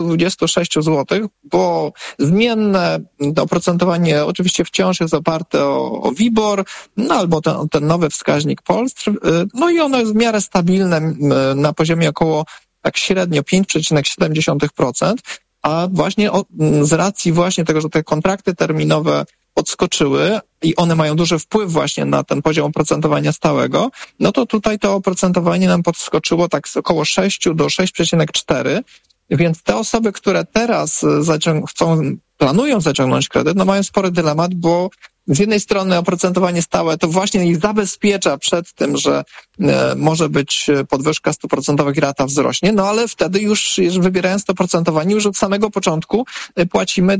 26 zł, bo zmienne oprocentowanie oczywiście wciąż jest oparte o WIBOR, no albo ten nowy wskaźnik Polstr, no i ono jest w miarę stabilne na poziomie około tak średnio 5,7%, a właśnie z racji właśnie tego, że te kontrakty terminowe podskoczyły i one mają duży wpływ właśnie na ten poziom oprocentowania stałego, no to tutaj to oprocentowanie nam podskoczyło tak z około 6 do 6,4, więc te osoby, które teraz planują zaciągnąć kredyt, no mają spory dylemat, bo z jednej strony oprocentowanie stałe to właśnie ich zabezpiecza przed tym, że może być podwyżka 100% i rata wzrośnie, no ale wtedy już wybierając to oprocentowanie, już od samego początku płacimy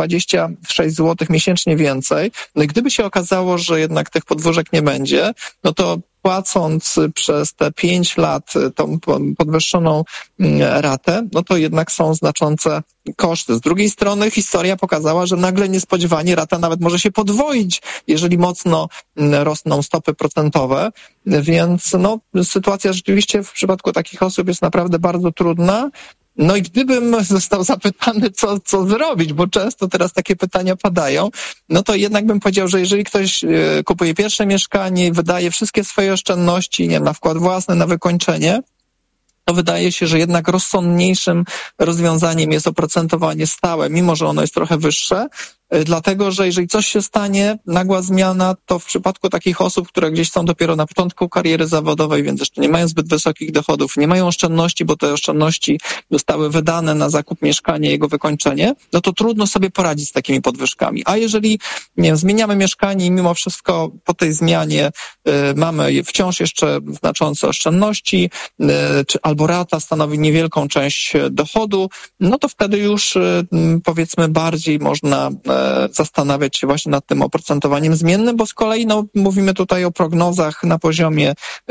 226 zł miesięcznie więcej. No i gdyby się okazało, że jednak tych podwyżek nie będzie, no to płacąc przez te 5 lat tą podwyższoną ratę, no to jednak są znaczące koszty. Z drugiej strony historia pokazała, że nagle niespodziewanie rata nawet może się podwoić, jeżeli mocno rosną stopy procentowe, więc no, sytuacja rzeczywiście w przypadku takich osób jest naprawdę bardzo trudna. No i gdybym został zapytany, co zrobić, bo często teraz takie pytania padają, no to jednak bym powiedział, że jeżeli ktoś kupuje pierwsze mieszkanie i wydaje wszystkie swoje oszczędności, nie wiem, na wkład własny, na wykończenie, to wydaje się, że jednak rozsądniejszym rozwiązaniem jest oprocentowanie stałe, mimo że ono jest trochę wyższe, dlatego że jeżeli coś się stanie, nagła zmiana, to w przypadku takich osób, które gdzieś są dopiero na początku kariery zawodowej, więc jeszcze nie mają zbyt wysokich dochodów, nie mają oszczędności, bo te oszczędności zostały wydane na zakup mieszkania i jego wykończenie, no to trudno sobie poradzić z takimi podwyżkami. A jeżeli, nie wiem, zmieniamy mieszkanie i mimo wszystko po tej zmianie mamy wciąż jeszcze znaczące oszczędności, albo rata stanowi niewielką część dochodu, no to wtedy już powiedzmy bardziej można zastanawiać się właśnie nad tym oprocentowaniem zmiennym, bo z kolei no, mówimy tutaj o prognozach na poziomie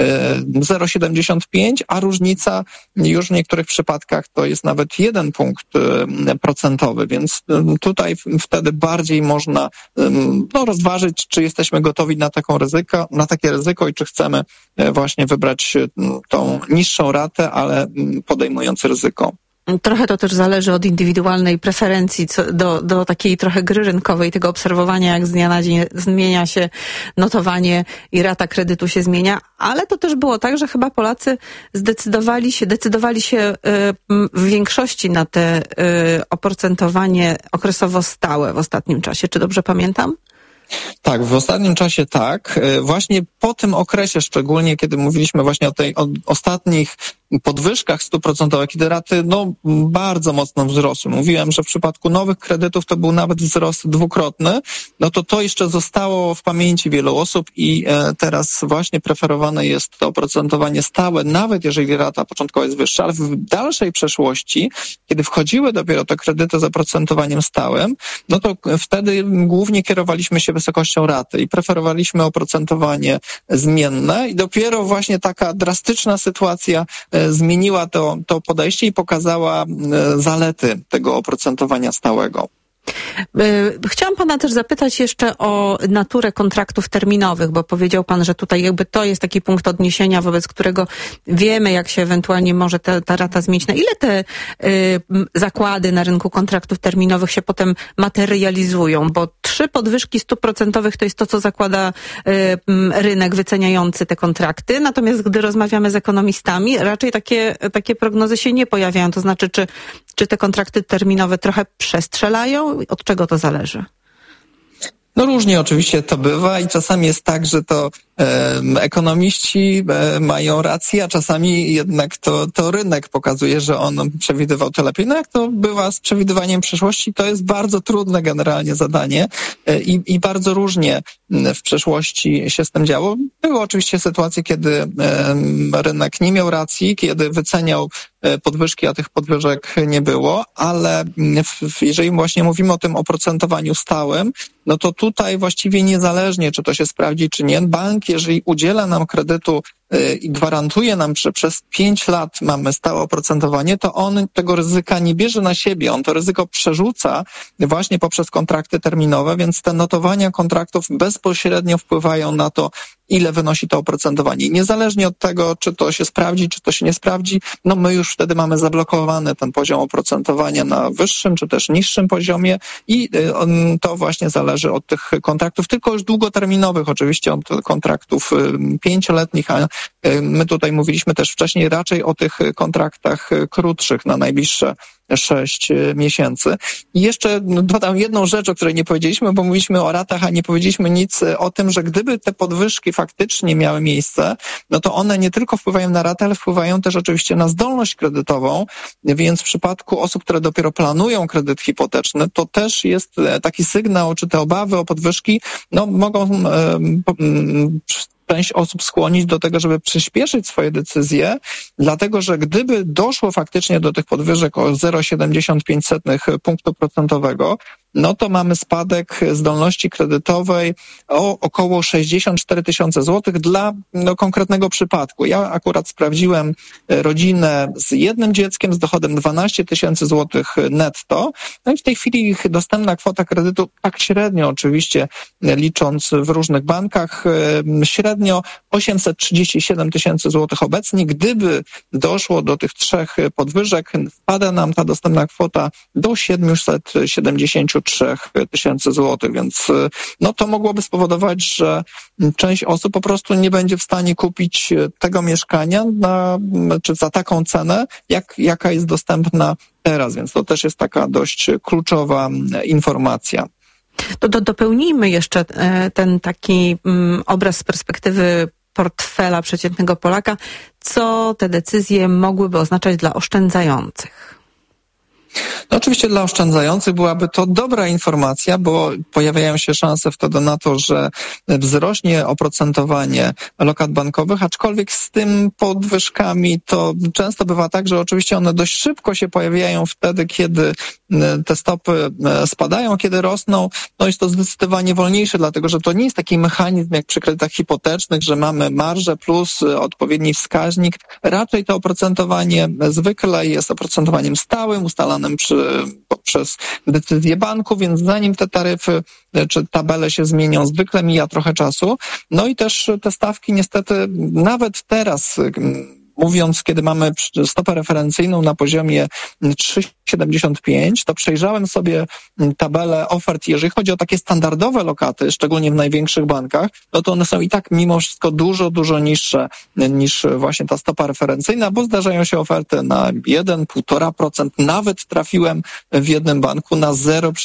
0,75, a różnica już w niektórych przypadkach to jest nawet 1 punkt procentowy, więc tutaj wtedy bardziej można no, rozważyć, czy jesteśmy gotowi na takie ryzyko i czy chcemy właśnie wybrać tą niższą ratę, ale podejmując ryzyko. Trochę to też zależy od indywidualnej preferencji do takiej trochę gry rynkowej, tego obserwowania, jak z dnia na dzień zmienia się notowanie i rata kredytu się zmienia, ale to też było tak, że chyba Polacy decydowali się w większości na te oprocentowanie okresowo stałe w ostatnim czasie. Czy dobrze pamiętam? Tak, w ostatnim czasie tak. Właśnie po tym okresie szczególnie, kiedy mówiliśmy właśnie o ostatnich podwyżkach 100%, kiedy raty no, bardzo mocno wzrosły. Mówiłem, że w przypadku nowych kredytów to był nawet wzrost dwukrotny, no to jeszcze zostało w pamięci wielu osób i teraz właśnie preferowane jest to oprocentowanie stałe, nawet jeżeli rata początkowa jest wyższa, ale w dalszej przeszłości, kiedy wchodziły dopiero te kredyty z oprocentowaniem stałym, no to wtedy głównie kierowaliśmy się wysokością raty i preferowaliśmy oprocentowanie zmienne i dopiero właśnie taka drastyczna sytuacja zmieniła to podejście i pokazała zalety tego oprocentowania stałego. Chciałam pana też zapytać jeszcze o naturę kontraktów terminowych, bo powiedział pan, że tutaj jakby to jest taki punkt odniesienia, wobec którego wiemy, jak się ewentualnie może ta rata zmienić. Na ile te zakłady na rynku kontraktów terminowych się potem materializują? Bo 3 podwyżki 100% to jest to, co zakłada rynek wyceniający te kontrakty. Natomiast gdy rozmawiamy z ekonomistami, raczej takie prognozy się nie pojawiają. To znaczy, czy te kontrakty terminowe trochę przestrzelają? Od czego to zależy? No różnie oczywiście to bywa i czasami jest tak, że to ekonomiści mają rację, a czasami jednak to rynek pokazuje, że on przewidywał to lepiej. No jak to bywa z przewidywaniem przyszłości, to jest bardzo trudne generalnie zadanie i bardzo różnie w przeszłości się z tym działo. Były oczywiście sytuacje, kiedy rynek nie miał racji, kiedy wyceniał podwyżki, a tych podwyżek nie było, ale jeżeli właśnie mówimy o tym oprocentowaniu stałym, no to tutaj właściwie niezależnie, czy to się sprawdzi, czy nie, bank, jeżeli udziela nam kredytu i gwarantuje nam, że przez 5 lat mamy stałe oprocentowanie, to on tego ryzyka nie bierze na siebie. On to ryzyko przerzuca właśnie poprzez kontrakty terminowe, więc te notowania kontraktów bezpośrednio wpływają na to, ile wynosi to oprocentowanie. I niezależnie od tego, czy to się sprawdzi, czy to się nie sprawdzi, no my już wtedy mamy zablokowany ten poziom oprocentowania na wyższym, czy też niższym poziomie i to właśnie zależy od tych kontraktów, tylko już długoterminowych, oczywiście od kontraktów 5-letnich, a my tutaj mówiliśmy też wcześniej raczej o tych kontraktach krótszych na najbliższe 6 miesięcy. I jeszcze dodam jedną rzecz, o której nie powiedzieliśmy, bo mówiliśmy o ratach, a nie powiedzieliśmy nic o tym, że gdyby te podwyżki faktycznie miały miejsce, no to one nie tylko wpływają na ratę, ale wpływają też oczywiście na zdolność kredytową, więc w przypadku osób, które dopiero planują kredyt hipoteczny, to też jest taki sygnał, czy te obawy o podwyżki, no mogą część osób skłonić do tego, żeby przyspieszyć swoje decyzje, dlatego że gdyby doszło faktycznie do tych podwyżek o 0,75 punktu procentowego, no to mamy spadek zdolności kredytowej o około 64 000 złotych dla konkretnego przypadku. Ja akurat sprawdziłem rodzinę z jednym dzieckiem z dochodem 12 000 złotych netto. No i w tej chwili ich dostępna kwota kredytu, tak średnio oczywiście licząc w różnych bankach, średnio 837 000 złotych obecnie. Gdyby doszło do tych 3 podwyżek, spada nam ta dostępna kwota do 773 000 złotych, więc no to mogłoby spowodować, że część osób po prostu nie będzie w stanie kupić tego mieszkania czy za taką cenę, jaka jest dostępna teraz, więc to też jest taka dość kluczowa informacja. To dopełnijmy jeszcze ten taki obraz z perspektywy portfela przeciętnego Polaka. Co te decyzje mogłyby oznaczać dla oszczędzających? No oczywiście dla oszczędzających byłaby to dobra informacja, bo pojawiają się szanse wtedy na to, że wzrośnie oprocentowanie lokat bankowych, aczkolwiek z tym podwyżkami to często bywa tak, że oczywiście one dość szybko się pojawiają wtedy, kiedy te stopy spadają, kiedy rosną. No jest to zdecydowanie wolniejsze, dlatego że to nie jest taki mechanizm jak przy kredytach hipotecznych, że mamy marżę plus odpowiedni wskaźnik. Raczej to oprocentowanie zwykle jest oprocentowaniem stałym, ustalanym poprzez decyzję banku, więc zanim te taryfy czy tabele się zmienią, zwykle mija trochę czasu. No i też te stawki niestety nawet teraz, mówiąc, kiedy mamy stopę referencyjną na poziomie 3,75, to przejrzałem sobie tabelę ofert, jeżeli chodzi o takie standardowe lokaty, szczególnie w największych bankach, no to one są i tak mimo wszystko dużo niższe niż właśnie ta stopa referencyjna, bo zdarzają się oferty na 1,5%, nawet trafiłem w jednym banku na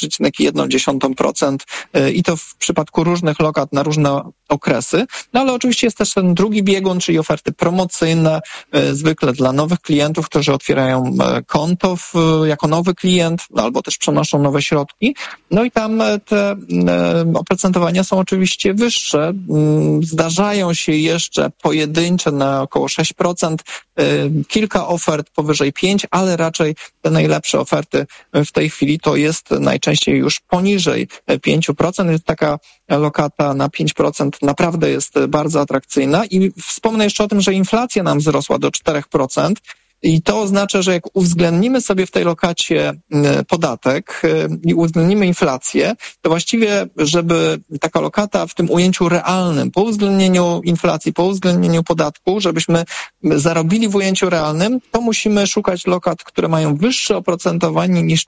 0,1% i to w przypadku różnych lokat na różne okresy. No ale oczywiście jest też ten drugi biegun, czyli oferty promocyjne, zwykle dla nowych klientów, którzy otwierają konto jako nowy klient, albo też przenoszą nowe środki. No i tam te oprocentowania są oczywiście wyższe. Zdarzają się jeszcze pojedyncze na około 6%, kilka ofert powyżej 5%, ale raczej te najlepsze oferty w tej chwili to jest najczęściej już poniżej 5%. Jest taka lokata na 5% naprawdę jest bardzo atrakcyjna i wspomnę jeszcze o tym, że inflacja nam wzrosła do 4%. I to oznacza, że jak uwzględnimy sobie w tej lokacie podatek i uwzględnimy inflację, to właściwie, żeby taka lokata w tym ujęciu realnym, po uwzględnieniu inflacji, po uwzględnieniu podatku, żebyśmy zarobili w ujęciu realnym, to musimy szukać lokat, które mają wyższe oprocentowanie niż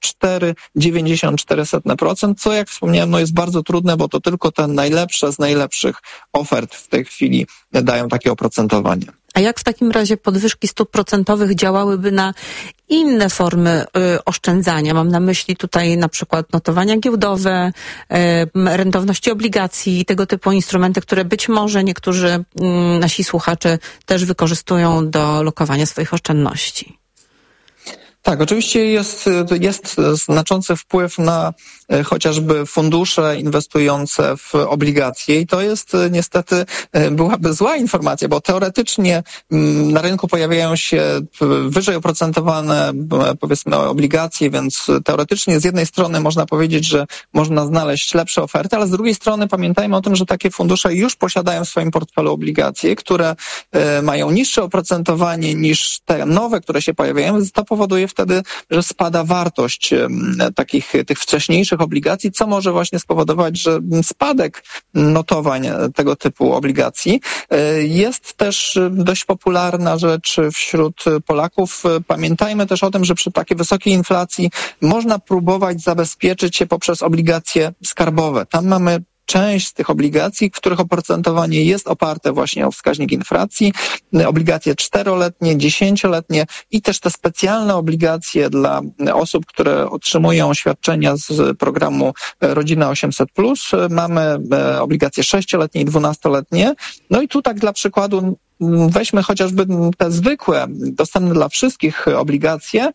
4,94%, co jak wspomniałem, no jest bardzo trudne, bo to tylko te najlepsze z najlepszych ofert w tej chwili dają takie oprocentowanie. A jak w takim razie podwyżki stóp procentowych działałyby na inne formy oszczędzania? Mam na myśli tutaj na przykład notowania giełdowe, rentowności obligacji i tego typu instrumenty, które być może niektórzy nasi słuchacze też wykorzystują do lokowania swoich oszczędności. Tak, oczywiście jest znaczący wpływ na chociażby fundusze inwestujące w obligacje i to jest niestety, byłaby zła informacja, bo teoretycznie na rynku pojawiają się wyżej oprocentowane, powiedzmy, obligacje, więc teoretycznie z jednej strony można powiedzieć, że można znaleźć lepsze oferty, ale z drugiej strony pamiętajmy o tym, że takie fundusze już posiadają w swoim portfelu obligacje, które mają niższe oprocentowanie niż te nowe, które się pojawiają, więc to powoduje wtedy, że spada wartość tych wcześniejszych obligacji, co może właśnie spowodować, że spadek notowań tego typu obligacji. Jest też dość popularna rzecz wśród Polaków. Pamiętajmy też o tym, że przy takiej wysokiej inflacji można próbować zabezpieczyć się poprzez obligacje skarbowe. Tam mamy część z tych obligacji, których oprocentowanie jest oparte właśnie o wskaźnik inflacji, obligacje 4-letnie, 10-letnie i też te specjalne obligacje dla osób, które otrzymują świadczenia z programu Rodzina 800+. Mamy obligacje 6-letnie i 12-letnie. No i tu tak dla przykładu weźmy chociażby te zwykłe, dostępne dla wszystkich obligacje,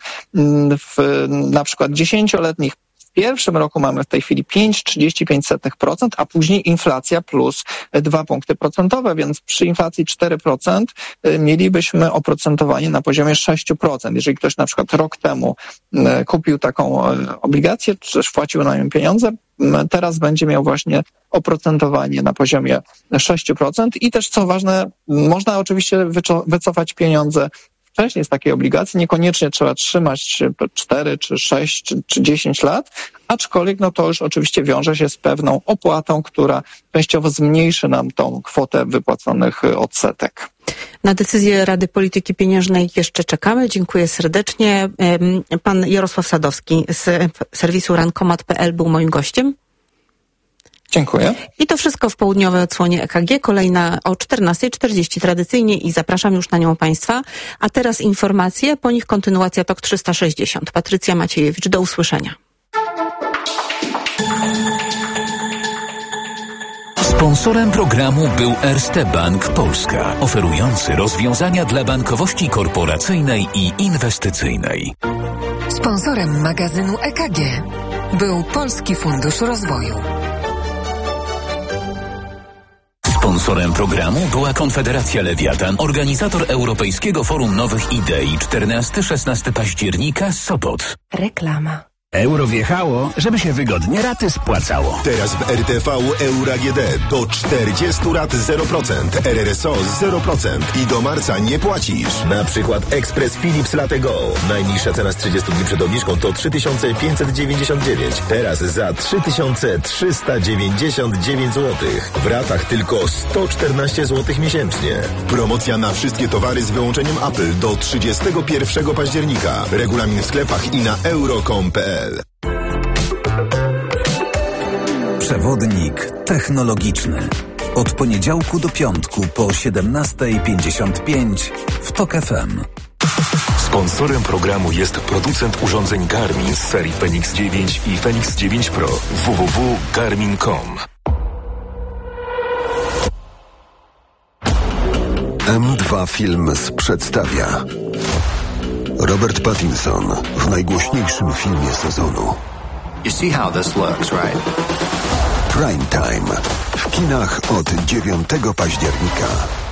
na przykład 10-letnich. W pierwszym roku mamy w tej chwili 5,35%, a później inflacja plus 2 punkty procentowe, więc przy inflacji 4% mielibyśmy oprocentowanie na poziomie 6%. Jeżeli ktoś na przykład rok temu kupił taką obligację, czy też wpłacił na nią pieniądze, teraz będzie miał właśnie oprocentowanie na poziomie 6% i też co ważne, można oczywiście wycofać pieniądze wcześniej z takiej obligacji, niekoniecznie trzeba trzymać 4, czy 6, czy 10 lat, aczkolwiek no to już oczywiście wiąże się z pewną opłatą, która częściowo zmniejszy nam tą kwotę wypłaconych odsetek. Na decyzję Rady Polityki Pieniężnej jeszcze czekamy. Dziękuję serdecznie. Pan Jarosław Sadowski z serwisu rankomat.pl był moim gościem. Dziękuję. I to wszystko w południowej odsłonie EKG. Kolejna o 14:40 tradycyjnie i zapraszam już na nią Państwa. A teraz informacje, po nich kontynuacja TOK 360. Patrycja Maciejewicz, do usłyszenia. Sponsorem programu był Erste Bank Polska, oferujący rozwiązania dla bankowości korporacyjnej i inwestycyjnej. Sponsorem magazynu EKG był Polski Fundusz Rozwoju. Sponsorem programu była Konfederacja Lewiatan, organizator Europejskiego Forum Nowych Idei 14-16 października, Sopot. Reklama. Euro wjechało, żeby się wygodnie raty spłacało. Teraz w RTV Euro AGD do 40 rat 0%, RRSO 0% i do marca nie płacisz. Na przykład Express Philips Latte Go. Najniższa cena z 30 dni przed obniżką to 3599. Teraz za 3399 zł. W ratach tylko 114 zł miesięcznie. Promocja na wszystkie towary z wyłączeniem Apple do 31 października. Regulamin w sklepach i na euro.com.pl. Przewodnik technologiczny. Od poniedziałku do piątku po 17:55 w TOK FM. Sponsorem programu jest producent urządzeń Garmin z serii Fenix 9 i Fenix 9 Pro. www.garmin.com. M2 Films przedstawia Robert Pattinson w najgłośniejszym filmie sezonu. You see how this looks, right? Prime Time w kinach od 9 października.